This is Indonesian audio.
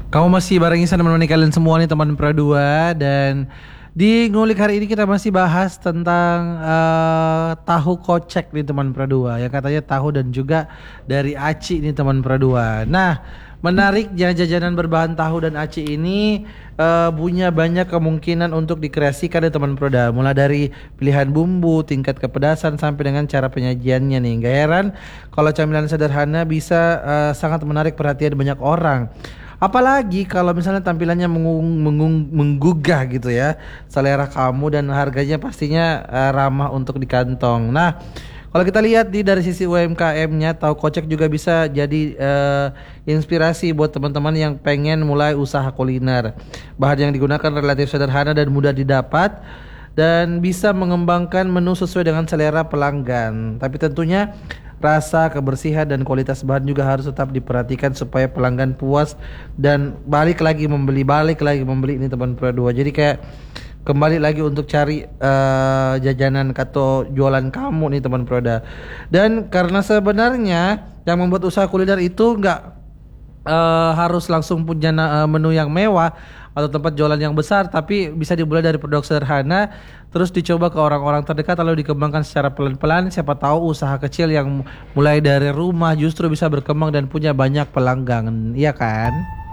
Kamu masih bareng Isan menemani kalian semua nih teman Pra 2. Dan di ngulik hari ini kita masih bahas tentang tahu kocek nih teman Pra 2. Yang katanya tahu dan juga dari aci nih teman Pra 2. Nah, menarik jajanan berbahan tahu dan aci ini punya banyak kemungkinan untuk dikreasikan nih teman Pra 2. Mulai dari pilihan bumbu, tingkat kepedasan sampai dengan cara penyajiannya nih. Gak heran kalau camilan sederhana bisa sangat menarik perhatian banyak orang. Apalagi kalau misalnya tampilannya menggugah gitu ya selera kamu dan harganya pastinya ramah untuk di kantong. Nah, kalau kita lihat dari sisi UMKM-nya, tahu kocek juga bisa jadi inspirasi buat teman-teman yang pengen mulai usaha kuliner. Bahan yang digunakan relatif sederhana dan mudah didapat dan bisa mengembangkan menu sesuai dengan selera pelanggan. Tapi tentunya rasa, kebersihan dan kualitas bahan juga harus tetap diperhatikan supaya pelanggan puas dan balik lagi membeli ini teman Pro 2. Jadi kayak kembali lagi untuk cari jajanan atau jualan kamu nih teman Pro 2. Dan karena sebenarnya yang membuat usaha kuliner itu nggak harus langsung punya menu yang mewah atau tempat jualan yang besar, tapi bisa dimulai dari produk sederhana terus dicoba ke orang-orang terdekat lalu dikembangkan secara pelan-pelan. Siapa tahu usaha kecil yang mulai dari rumah justru bisa berkembang dan punya banyak pelanggan, iya kan?